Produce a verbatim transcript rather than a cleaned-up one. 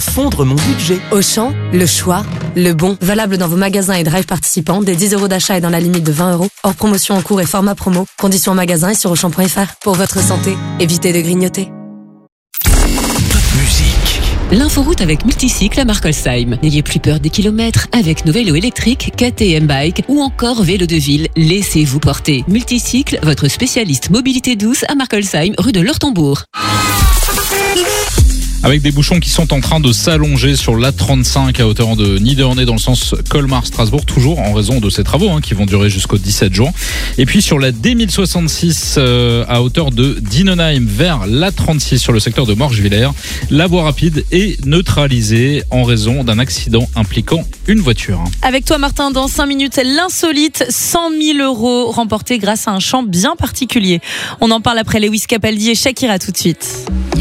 Fondre mon budget. Auchan, le choix, le bon. Valable dans vos magasins et drive participants, dès dix euros d'achat et dans la limite de vingt euros. Hors promotion en cours et format promo. Conditions en magasin et sur auchan point f r. Pour votre santé, évitez de grignoter. Toute musique. L'inforoute avec Multicycle à Markolsheim. N'ayez plus peur des kilomètres avec nos vélos électriques K T M Bike ou encore vélo de ville. Laissez-vous porter. Multicycle, votre spécialiste mobilité douce à Markolsheim, rue de l'Ortembourg. Avec des bouchons qui sont en train de s'allonger sur l'A trente-cinq à hauteur de Niderney dans le sens Colmar-Strasbourg, toujours en raison de ces travaux hein, qui vont durer jusqu'au dix-sept juin. Et puis sur la D mille soixante-six euh, à hauteur de Dinenheim vers l'A trente-six sur le secteur de Morgevillers, la voie rapide est neutralisée en raison d'un accident impliquant une voiture. Avec toi Martin, dans cinq minutes, l'insolite cent mille euros remportés grâce à un chant bien particulier. On en parle après Lewis Capaldi et Shakira tout de suite.